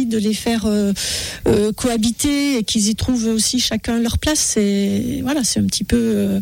de les faire cohabiter et qu'ils y trouvent aussi chacun leur place. C'est un petit peu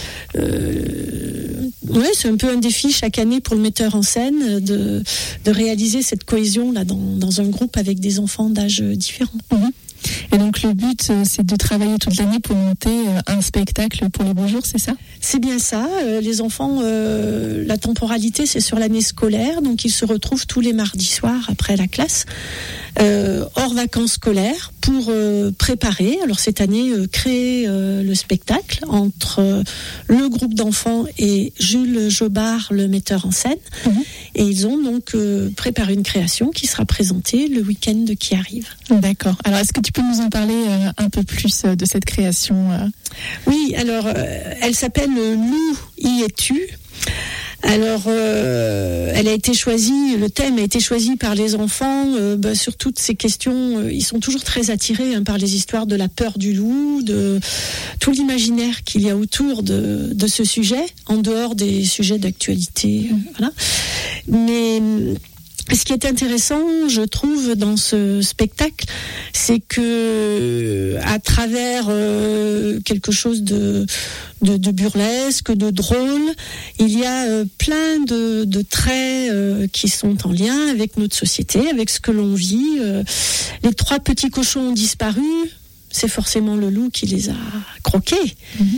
c'est un peu un défi chaque année pour le metteur en scène de réaliser cette cohésion là dans un groupe avec des enfants d'âge différents. Et donc le but, c'est de travailler toute l'année pour monter un spectacle pour les beaux jours, c'est ça ? C'est bien ça. Les enfants, la temporalité, c'est sur l'année scolaire, donc ils se retrouvent tous les mardis soirs après la classe, hors vacances scolaires, pour préparer. Alors cette année, créer le spectacle entre le groupe d'enfants et Jules Jobard, le metteur en scène. Et ils ont donc préparé une création qui sera présentée le week-end qui arrive. D'accord. Alors, est-ce que tu peux nous en parler un peu plus de cette création ? Oui, alors, elle s'appelle Lou, y es-tu ? Alors, elle a été choisie, le thème a été choisi par les enfants sur toutes ces questions. Ils sont toujours très attirés par les histoires de la peur du loup, de tout l'imaginaire qu'il y a autour de ce sujet, en dehors des sujets d'actualité. Voilà. Mais ce qui est intéressant, je trouve, dans ce spectacle, c'est que à travers quelque chose de burlesque, de drôle, il y a plein de traits qui sont en lien avec notre société, avec ce que l'on vit. Les 3 petits cochons ont disparu, c'est forcément le loup qui les a croqués.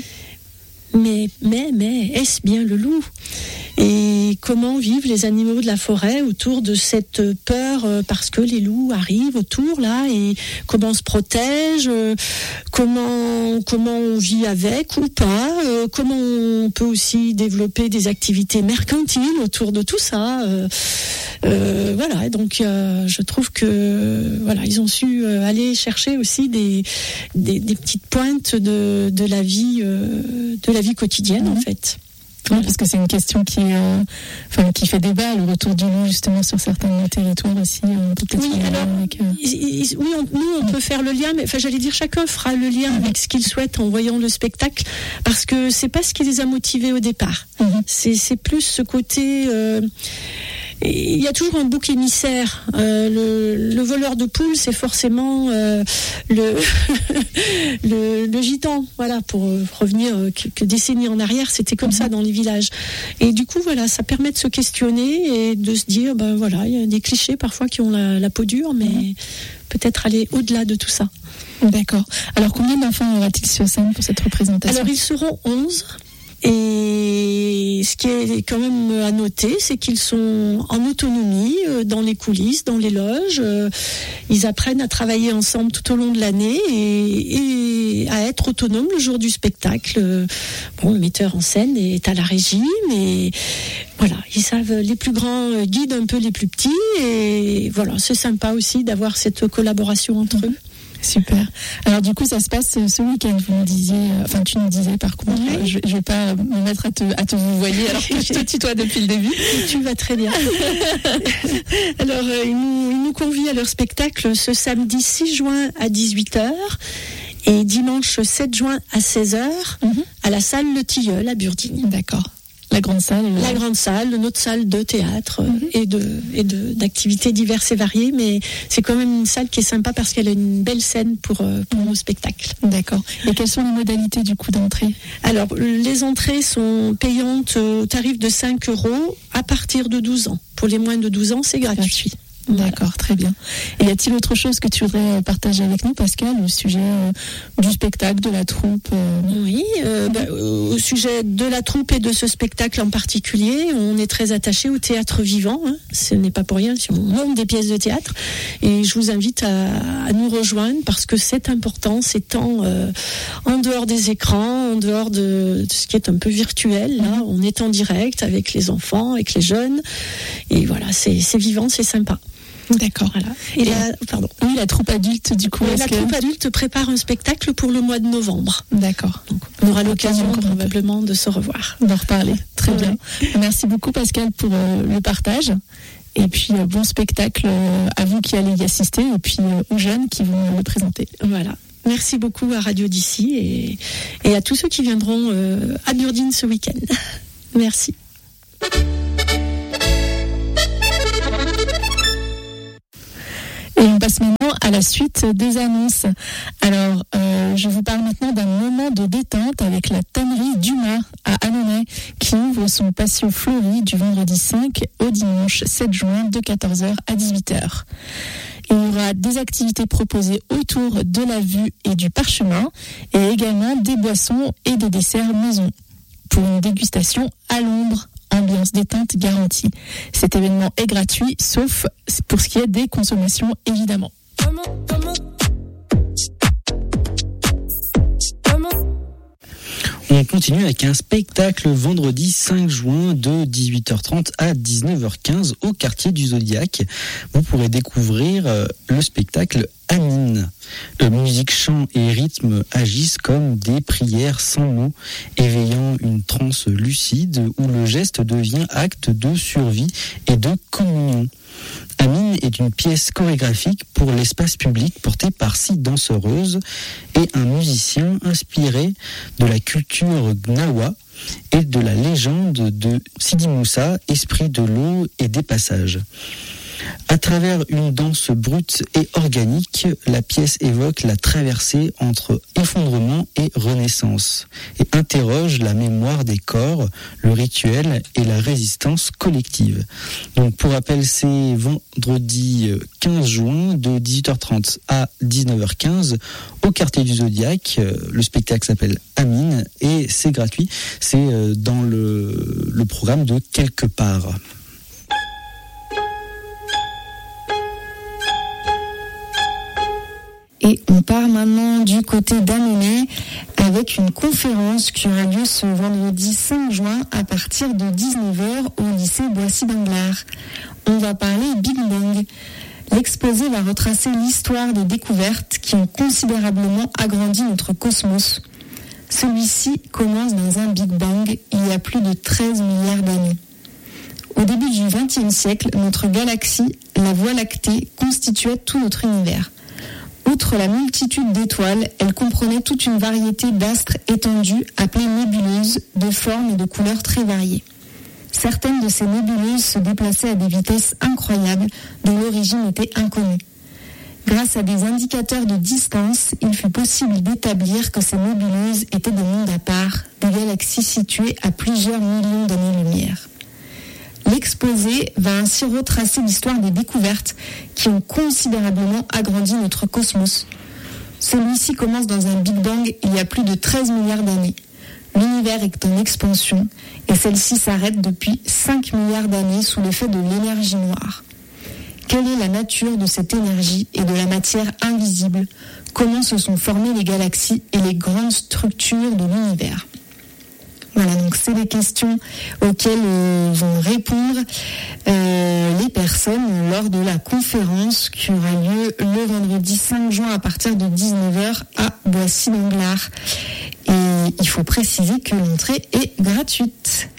Mais est-ce bien le loup ? Et comment vivent les animaux de la forêt autour de cette peur parce que les loups arrivent autour là, et comment on se protège, comment on vit avec ou pas, comment on peut aussi développer des activités mercantiles autour de tout ça. Voilà, donc je trouve que ils ont su aller chercher aussi des petites pointes de la vie quotidienne en fait. Oui, parce que c'est une question qui fait débat, le retour du loup justement sur certains territoires aussi. On peut faire le lien, mais j'allais dire chacun fera le lien avec ce qu'il souhaite en voyant le spectacle, parce que c'est pas ce qui les a motivés au départ. C'est plus ce côté. Il y a toujours un bouc émissaire. Le voleur de poules, c'est forcément le gitan. Voilà, pour revenir quelques décennies en arrière, c'était comme ça dans les villages. Et du coup, ça permet de se questionner et de se dire, il y a des clichés parfois qui ont la peau dure, mais peut-être aller au-delà de tout ça. D'accord. Alors, combien d'enfants aura-t-il sur scène pour cette représentation ? Alors, ils seront 11. Et ce qui est quand même à noter, c'est qu'ils sont en autonomie dans les coulisses, dans les loges. Ils apprennent à travailler ensemble tout au long de l'année et à être autonomes le jour du spectacle. Le metteur en scène est à la régie, mais ils savent, les plus grands guident un peu les plus petits, et c'est sympa aussi d'avoir cette collaboration entre eux. Super. Alors du coup, ça se passe ce week-end. Tu nous disais par contre, je vais pas me mettre à te vous voyez alors que je te tutoie depuis le début. Tu vas très bien. Alors, ils nous convient à leur spectacle ce samedi 6 juin à 18h et dimanche 7 juin à 16h à la salle Le Tilleul à Burdignes. D'accord. La grande salle. La grande salle, notre salle de théâtre et d'activités diverses et variées, mais c'est quand même une salle qui est sympa parce qu'elle a une belle scène pour nos spectacles. D'accord. Et quelles sont les modalités du coup d'entrée ? Alors, les entrées sont payantes au tarif de 5 € à partir de 12 ans. Pour les moins de 12 ans, c'est gratuit. D'accord, très bien. Et y a-t-il autre chose que tu voudrais partager avec nous, Pascal, au sujet du spectacle, de la troupe Oui, au sujet de la troupe et de ce spectacle en particulier, on est très attaché au théâtre vivant. Ce n'est pas pour rien si on monte des pièces de théâtre. Et je vous invite à nous rejoindre parce que c'est important, ces temps en dehors des écrans, en dehors de ce qui est un peu virtuel. Là, on est en direct avec les enfants, avec les jeunes. Et c'est vivant, c'est sympa. D'accord. Voilà. Oui, la troupe adulte, du coup. La troupe adulte prépare un spectacle pour le mois de novembre. D'accord. Donc, on aura l'occasion probablement de se revoir. D'en reparler. Très bien. Merci beaucoup, Pascal, pour le partage. Et puis, bon spectacle à vous qui allez y assister et puis aux jeunes qui vont le présenter. Voilà. Merci beaucoup à Radio d'ici et à tous ceux qui viendront à Burdignes ce week-end. Merci. Et on passe maintenant à la suite des annonces. Alors, je vous parle maintenant d'un moment de détente avec la tannerie Dumas à Annonay qui ouvre son patio fleuri du vendredi 5 au dimanche 7 juin de 14h à 18h. Il y aura des activités proposées autour de la vue et du parchemin et également des boissons et des desserts maison pour une dégustation à l'ombre. Ambiance détente garantie. Cet événement est gratuit, sauf pour ce qui est des consommations, évidemment. On continue avec un spectacle vendredi 5 juin de 18h30 à 19h15 au quartier du Zodiac. Vous pourrez découvrir le spectacle Amine. Musique, chant et rythme agissent comme des prières sans mots, éveillant une transe lucide où le geste devient acte de survie et de communion. Amine est une pièce chorégraphique pour l'espace public portée par 6 danseuses et un musicien inspiré de la culture gnawa et de la légende de Sidi Moussa, esprit de l'eau et des passages. À travers une danse brute et organique, la pièce évoque la traversée entre effondrement et renaissance et interroge la mémoire des corps, le rituel et la résistance collective. Donc pour rappel, c'est vendredi 15 juin de 18h30 à 19h15 au quartier du Zodiac. Le spectacle s'appelle Amine et c'est gratuit. C'est dans le programme de Quelque part. Et on part maintenant du côté d'Annonay avec une conférence qui aura lieu ce vendredi 5 juin à partir de 19h au lycée Boissy-Danglars. On va parler Big Bang. L'exposé va retracer l'histoire des découvertes qui ont considérablement agrandi notre cosmos. Celui-ci commence dans un Big Bang il y a plus de 13 milliards d'années. Au début du XXe siècle, notre galaxie, la Voie lactée, constituait tout notre univers. Outre la multitude d'étoiles, elle comprenait toute une variété d'astres étendus, appelés nébuleuses, de formes et de couleurs très variées. Certaines de ces nébuleuses se déplaçaient à des vitesses incroyables, dont l'origine était inconnue. Grâce à des indicateurs de distance, il fut possible d'établir que ces nébuleuses étaient des mondes à part, des galaxies situées à plusieurs millions d'années-lumière. L'exposé va ainsi retracer l'histoire des découvertes qui ont considérablement agrandi notre cosmos. Celui-ci commence dans un Big Bang il y a plus de 13 milliards d'années. L'univers est en expansion et celle-ci s'arrête depuis 5 milliards d'années sous l'effet de l'énergie noire. Quelle est la nature de cette énergie et de la matière invisible? Comment se sont formées les galaxies et les grandes structures de l'univers? Voilà, donc c'est les questions auxquelles vont répondre les personnes lors de la conférence qui aura lieu le vendredi 5 juin à partir de 19h à Boissy-Danglars. Et il faut préciser que l'entrée est gratuite.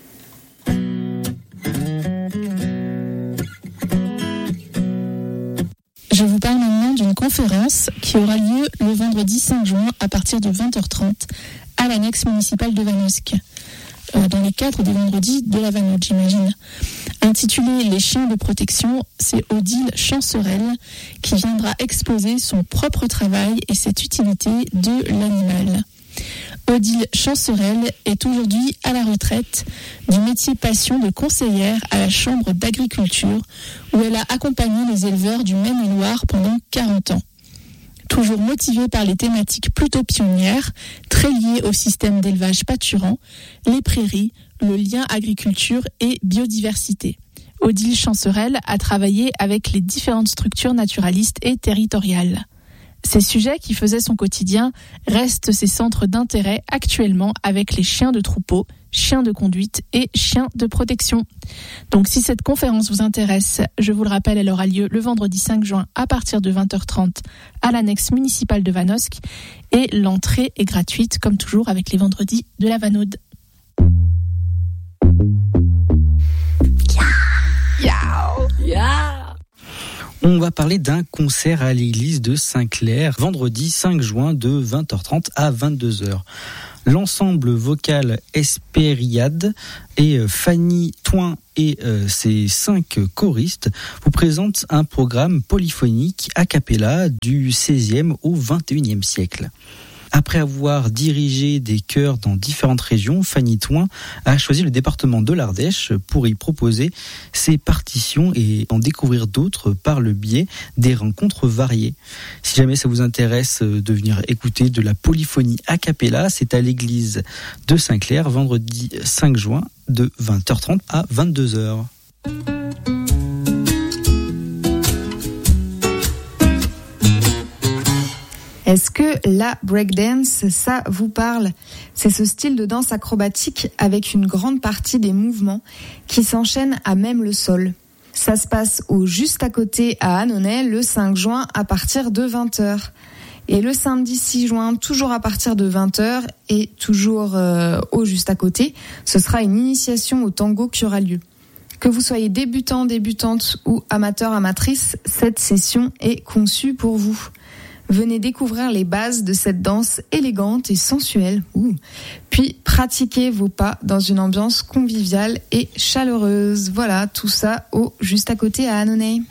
Je vous parle maintenant d'une conférence qui aura lieu le vendredi 5 juin à partir de 20h30 à l'annexe municipale de Vanosque. Dans les cadres des vendredis de la Vanotte, j'imagine. Intitulé « Les chiens de protection », c'est Odile Chancerelle qui viendra exposer son propre travail et cette utilité de l'animal. Odile Chancerelle est aujourd'hui à la retraite du métier passion de conseillère à la Chambre d'agriculture où elle a accompagné les éleveurs du Maine-et-Loire pendant 40 ans. Toujours motivée par les thématiques plutôt pionnières, très liées au système d'élevage pâturant, les prairies, le lien agriculture et biodiversité. Odile Chancerelle a travaillé avec les différentes structures naturalistes et territoriales. Ces sujets qui faisaient son quotidien restent ses centres d'intérêt actuellement avec les chiens de troupeau, chiens de conduite et chiens de protection. Donc si cette conférence vous intéresse, je vous le rappelle, elle aura lieu le vendredi 5 juin à partir de 20h30 à l'annexe municipale de Vanosque et l'entrée est gratuite comme toujours avec les vendredis de la Vanaude. On va parler d'un concert à l'église de Saint-Clair, vendredi 5 juin de 20h30 à 22h. L'ensemble vocal Espériade et Fanny Toin et ses 5 choristes vous présentent un programme polyphonique a cappella du XVIe au XXIe siècle. Après avoir dirigé des chœurs dans différentes régions, Fanny Thoin a choisi le département de l'Ardèche pour y proposer ses partitions et en découvrir d'autres par le biais des rencontres variées. Si jamais ça vous intéresse de venir écouter de la polyphonie a cappella, c'est à l'église de Saint-Clair, vendredi 5 juin de 20h30 à 22h. Est-ce que la breakdance, ça vous parle ? C'est ce style de danse acrobatique avec une grande partie des mouvements qui s'enchaînent à même le sol. Ça se passe au Juste à côté à Annonay le 5 juin à partir de 20h. Et le samedi 6 juin, toujours à partir de 20h et toujours au Juste à côté, ce sera une initiation au tango qui aura lieu. Que vous soyez débutant, débutante ou amateur, amatrice, cette session est conçue pour vous. Venez découvrir les bases de cette danse élégante et sensuelle. Puis pratiquez vos pas dans une ambiance conviviale et chaleureuse. Voilà, tout ça au Juste à côté à Annonay.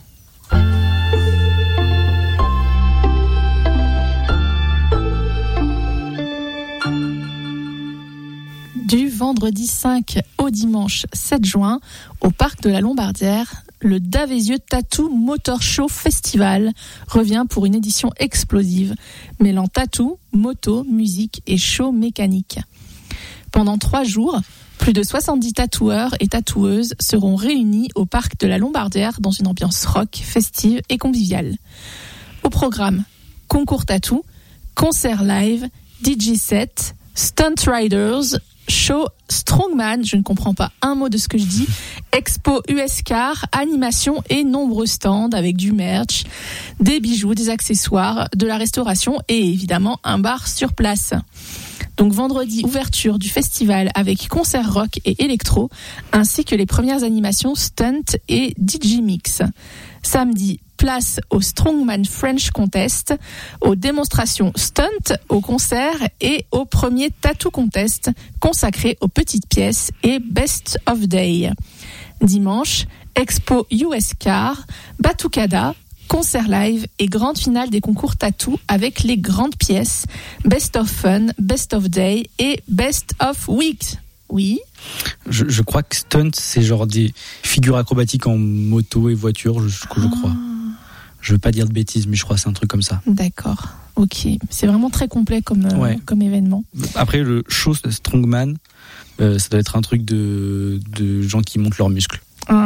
Du vendredi 5 au dimanche 7 juin, au parc de la Lombardière, le Davézieux Tattoo Motor Show Festival revient pour une édition explosive, mêlant tattoo, moto, musique et show mécanique. Pendant 3 jours, plus de 70 tatoueurs et tatoueuses seront réunis au parc de la Lombardière dans une ambiance rock, festive et conviviale. Au programme, concours tattoo, concert live, DJ set, stunt riders, show strongman, je ne comprends pas un mot de ce que je dis, expo US Car, animation et nombreux stands avec du merch, des bijoux, des accessoires, de la restauration et évidemment un bar sur place. Donc vendredi, ouverture du festival avec concert rock et électro, ainsi que les premières animations stunt et DJ mix. Samedi, place au Strongman French Contest, aux démonstrations stunt, au concert et au premier Tattoo Contest consacré aux petites pièces et Best of Day. Dimanche, expo US Car, Batucada, concert live et grande finale des concours tattoo avec les grandes pièces Best of Fun, Best of Day et Best of Week. Oui. Je crois que stunt, c'est genre des figures acrobatiques en moto et voiture, je crois. Je veux pas dire de bêtises, mais je crois que c'est un truc comme ça. D'accord, ok. C'est vraiment très complet comme événement. Après, le show Strongman, ça doit être un truc de gens qui montent leurs muscles.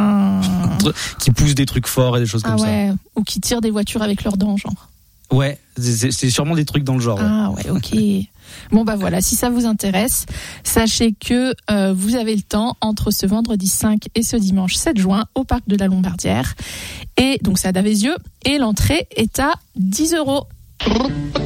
Qui poussent des trucs forts et des choses comme ça. Ou qui tirent des voitures avec leurs dents, genre. Ouais, c'est sûrement des trucs dans le genre. Ok. Bon bah voilà, si ça vous intéresse, sachez que vous avez le temps entre ce vendredi 5 et ce dimanche 7 juin au parc de la Lombardière. Et donc c'est à Davézieux et l'entrée est à 10 €.